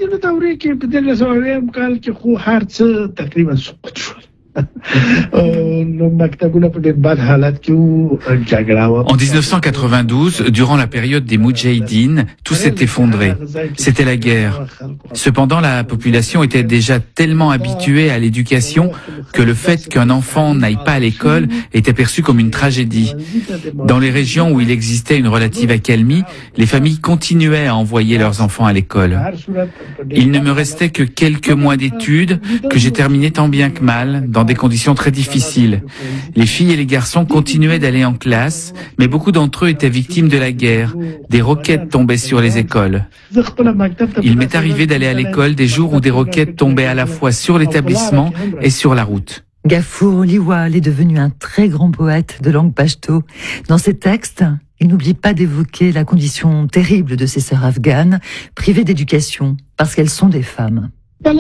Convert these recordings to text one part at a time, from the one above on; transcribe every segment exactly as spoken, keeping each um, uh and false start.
En dix-neuf cent quatre-vingt-douze, durant la période des Moudjahidines, tout s'est effondré. C'était la guerre. Cependant, la population était déjà tellement habituée à l'éducation que le fait qu'un enfant n'aille pas à l'école était perçu comme une tragédie. Dans les régions où il existait une relative accalmie, les familles continuaient à envoyer leurs enfants à l'école. Il ne me restait que quelques mois d'études que j'ai terminé tant bien que mal, dans des conditions très difficiles. Les filles et les garçons continuaient d'aller en classe, mais beaucoup d'entre eux étaient victimes de la guerre. Des roquettes tombaient sur les écoles. Il m'est arrivé d'aller à l'école des jours où des roquettes tombaient à la fois sur l'établissement et sur la route. Gafour Liwal est devenu un très grand poète de langue pachto. Dans ses textes, il n'oublie pas d'évoquer la condition terrible de ces sœurs afghanes, privées d'éducation, parce qu'elles sont des femmes.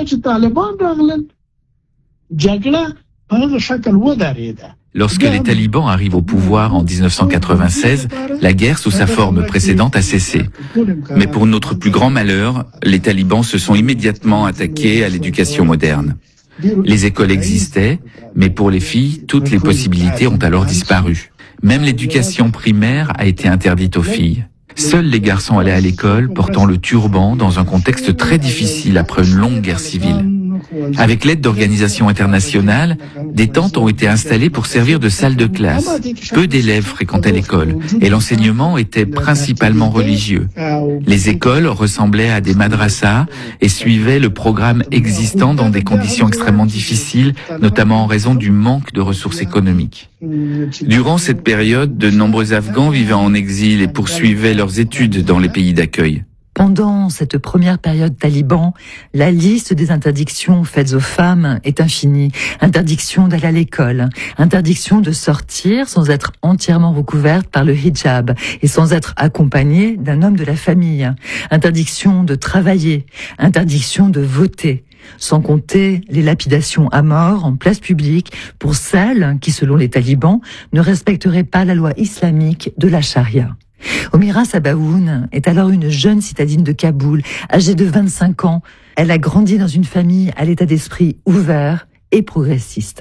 Lorsque les talibans arrivent au pouvoir en dix-neuf cent quatre-vingt-seize, la guerre sous sa forme précédente a cessé. Mais pour notre plus grand malheur, les talibans se sont immédiatement attaqués à l'éducation moderne. Les écoles existaient, mais pour les filles, toutes les possibilités ont alors disparu. Même l'éducation primaire a été interdite aux filles. Seuls les garçons allaient à l'école portant le turban dans un contexte très difficile après une longue guerre civile. Avec l'aide d'organisations internationales, des tentes ont été installées pour servir de salle de classe. Peu d'élèves fréquentaient l'école et l'enseignement était principalement religieux. Les écoles ressemblaient à des madrasas et suivaient le programme existant dans des conditions extrêmement difficiles, notamment en raison du manque de ressources économiques. Durant cette période, de nombreux Afghans vivaient en exil et poursuivaient leurs études dans les pays d'accueil. Pendant cette première période taliban, la liste des interdictions faites aux femmes est infinie. Interdiction d'aller à l'école, interdiction de sortir sans être entièrement recouverte par le hijab et sans être accompagnée d'un homme de la famille, interdiction de travailler, interdiction de voter. Sans compter les lapidations à mort en place publique pour celles qui, selon les talibans, ne respecteraient pas la loi islamique de la charia. Omira Sabahoun est alors une jeune citadine de Kaboul, âgée de vingt-cinq ans. Elle a grandi dans une famille à l'état d'esprit ouvert et progressiste.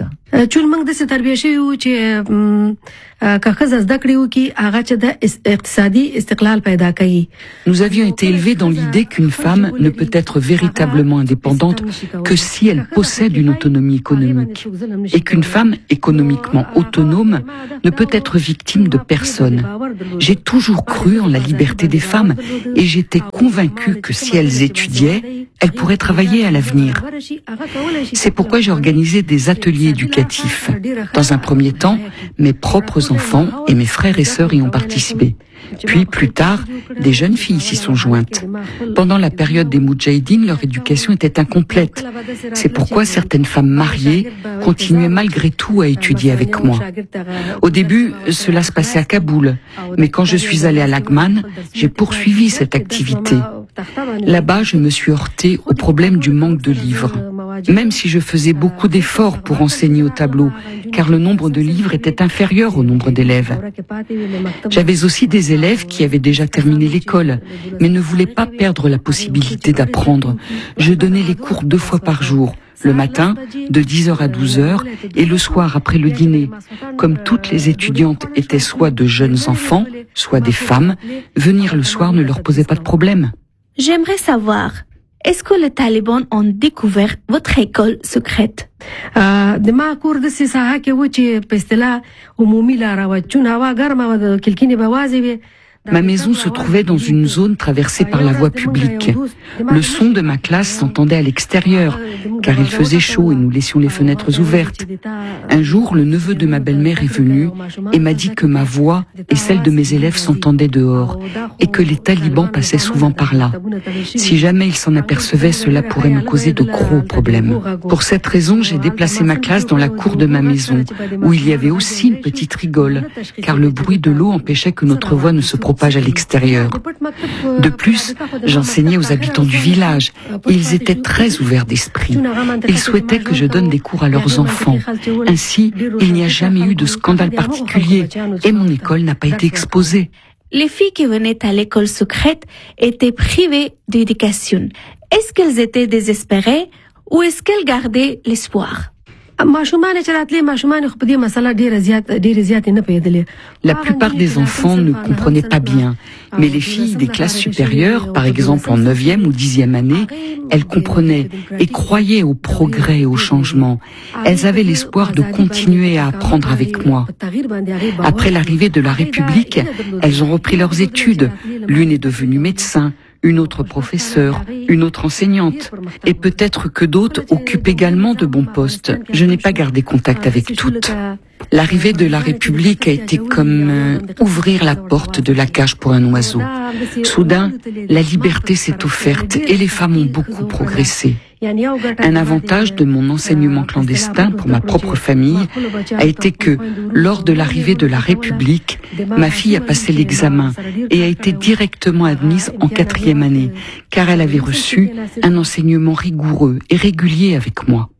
Nous avions été élevés dans l'idée qu'une femme ne peut être véritablement indépendante que si elle possède une autonomie économique et qu'une femme économiquement autonome ne peut être victime de personne. J'ai toujours cru en la liberté des femmes et j'étais convaincue que si elles étudiaient, elles pourraient travailler à l'avenir. C'est pourquoi j'ai organisé des ateliers éducatifs. Dans un premier temps, mes propres enfants et mes frères et sœurs y ont participé. Puis, plus tard, des jeunes filles s'y sont jointes. Pendant la période des Moudjahidines, leur éducation était incomplète. C'est pourquoi certaines femmes mariées continuaient malgré tout à étudier avec moi. Au début, cela se passait à Kaboul, mais quand je suis allée à Laghman, j'ai poursuivi cette activité. Là-bas, je me suis heurtée au problème du manque de livres. Même si je faisais beaucoup d'efforts pour enseigner au tableau, car le nombre de livres était inférieur au nombre d'élèves. J'avais aussi des élèves qui avaient déjà terminé l'école, mais ne voulaient pas perdre la possibilité d'apprendre. Je donnais les cours deux fois par jour, le matin de dix heures à douze heures et le soir après le dîner. Comme toutes les étudiantes étaient soit de jeunes enfants, soit des femmes, venir le soir ne leur posait pas de problème. J'aimerais savoir, est-ce que les talibans ont découvert votre école secrète? Ma maison se trouvait dans une zone traversée par la voie publique. Le son de ma classe s'entendait à l'extérieur, car il faisait chaud et nous laissions les fenêtres ouvertes. Un jour, le neveu de ma belle-mère est venu et m'a dit que ma voix et celle de mes élèves s'entendaient dehors, et que les talibans passaient souvent par là. Si jamais ils s'en apercevaient, cela pourrait me causer de gros problèmes. Pour cette raison, j'ai déplacé ma classe dans la cour de ma maison, où il y avait aussi une petite rigole, car le bruit de l'eau empêchait que notre voix ne se propage à l'extérieur. De plus, j'enseignais aux habitants du village et ils étaient très ouverts d'esprit. Ils souhaitaient que je donne des cours à leurs enfants. Ainsi, il n'y a jamais eu de scandale particulier et mon école n'a pas été exposée. Les filles qui venaient à l'école secrète étaient privées d'éducation. Est-ce qu'elles étaient désespérées ou est-ce qu'elles gardaient l'espoir? La plupart des enfants ne comprenaient pas bien, mais les filles des classes supérieures, par exemple en neuvième ou dixième année, elles comprenaient et croyaient au progrès et au changement. Elles avaient l'espoir de continuer à apprendre avec moi. Après l'arrivée de la République, elles ont repris leurs études. L'une est devenue médecin, une autre professeure, une autre enseignante, et peut-être que d'autres occupent également de bons postes. Je n'ai pas gardé contact avec toutes. L'arrivée de la République a été comme euh, ouvrir la porte de la cage pour un oiseau. Soudain, la liberté s'est offerte et les femmes ont beaucoup progressé. Un avantage de mon enseignement clandestin pour ma propre famille a été que, lors de l'arrivée de la République, ma fille a passé l'examen et a été directement admise en quatrième année, car elle avait reçu un enseignement rigoureux et régulier avec moi.